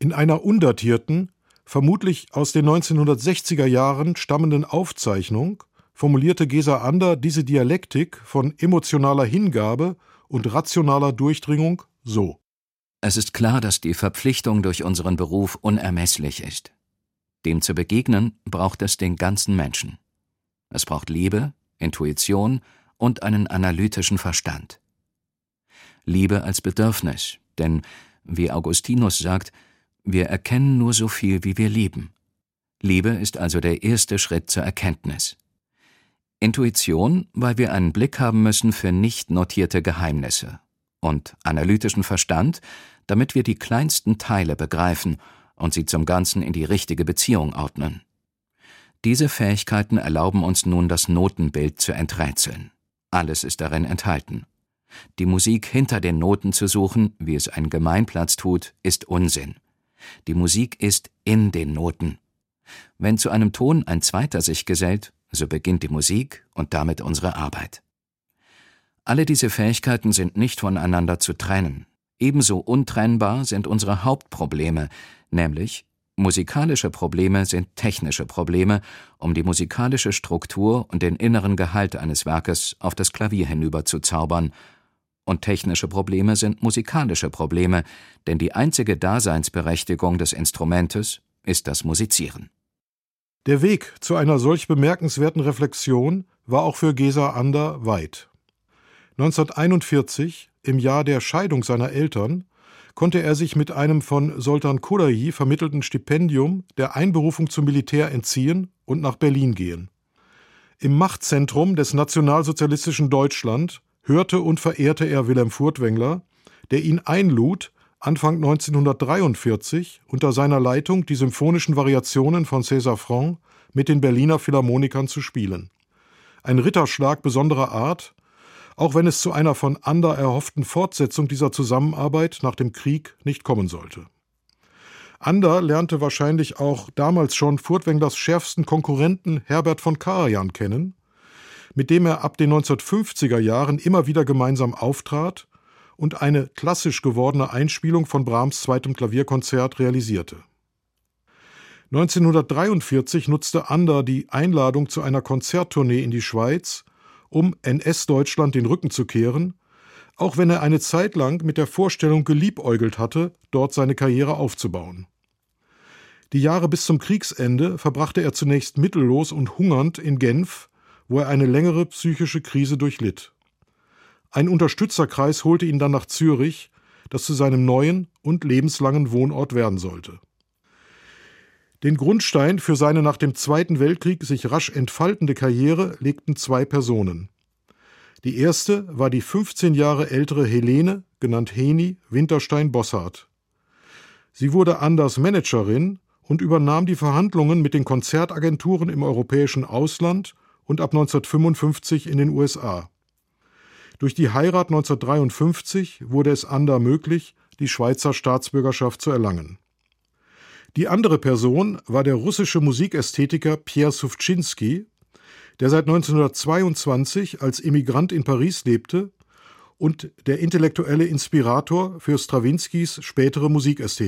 In einer undatierten, vermutlich aus den 1960er Jahren stammenden Aufzeichnung formulierte Gesa Ander diese Dialektik von emotionaler Hingabe und rationaler Durchdringung so: Es ist klar, dass die Verpflichtung durch unseren Beruf unermesslich ist. Dem zu begegnen, braucht es den ganzen Menschen. Es braucht Liebe, Intuition und einen analytischen Verstand. Liebe als Bedürfnis, denn, wie Augustinus sagt, wir erkennen nur so viel, wie wir lieben. Liebe ist also der erste Schritt zur Erkenntnis. Intuition, weil wir einen Blick haben müssen für nicht notierte Geheimnisse. Und analytischen Verstand, damit wir die kleinsten Teile begreifen und sie zum Ganzen in die richtige Beziehung ordnen. Diese Fähigkeiten erlauben uns nun, das Notenbild zu enträtseln. Alles ist darin enthalten. Die Musik hinter den Noten zu suchen, wie es ein Gemeinplatz tut, ist Unsinn. Die Musik ist in den Noten. Wenn zu einem Ton ein zweiter sich gesellt, so beginnt die Musik und damit unsere Arbeit. Alle diese Fähigkeiten sind nicht voneinander zu trennen. Ebenso untrennbar sind unsere Hauptprobleme, nämlich musikalische Probleme sind technische Probleme, um die musikalische Struktur und den inneren Gehalt eines Werkes auf das Klavier hinüber zu zaubern, und technische Probleme sind musikalische Probleme, denn die einzige Daseinsberechtigung des Instrumentes ist das Musizieren. Der Weg zu einer solch bemerkenswerten Reflexion war auch für Gesa Ander weit. 1941, im Jahr der Scheidung seiner Eltern, konnte er sich mit einem von Soltan Kodaly vermittelten Stipendium der Einberufung zum Militär entziehen und nach Berlin gehen. Im Machtzentrum des nationalsozialistischen Deutschland hörte und verehrte er Wilhelm Furtwängler, der ihn einlud, Anfang 1943 unter seiner Leitung die symphonischen Variationen von César Franck mit den Berliner Philharmonikern zu spielen. Ein Ritterschlag besonderer Art, auch wenn es zu einer von Ander erhofften Fortsetzung dieser Zusammenarbeit nach dem Krieg nicht kommen sollte. Ander lernte wahrscheinlich auch damals schon Furtwänglers schärfsten Konkurrenten Herbert von Karajan kennen, mit dem er ab den 1950er Jahren immer wieder gemeinsam auftrat und eine klassisch gewordene Einspielung von Brahms' zweitem Klavierkonzert realisierte. 1943 nutzte Ander die Einladung zu einer Konzerttournee in die Schweiz, um NS-Deutschland den Rücken zu kehren, auch wenn er eine Zeit lang mit der Vorstellung geliebäugelt hatte, dort seine Karriere aufzubauen. Die Jahre bis zum Kriegsende verbrachte er zunächst mittellos und hungernd in Genf, wo er eine längere psychische Krise durchlitt. Ein Unterstützerkreis holte ihn dann nach Zürich, das zu seinem neuen und lebenslangen Wohnort werden sollte. Den Grundstein für seine nach dem Zweiten Weltkrieg sich rasch entfaltende Karriere legten zwei Personen. Die erste war die 15 Jahre ältere Helene, genannt Heni, Winterstein-Bossart. Sie wurde Anders Managerin und übernahm die Verhandlungen mit den Konzertagenturen im europäischen Ausland und ab 1955 in den USA. Durch die Heirat 1953 wurde es Ander möglich, die Schweizer Staatsbürgerschaft zu erlangen. Die andere Person war der russische Musikästhetiker Pierre Suvtschinski, der seit 1922 als Emigrant in Paris lebte und der intellektuelle Inspirator für Strawinskys spätere Musikästhetik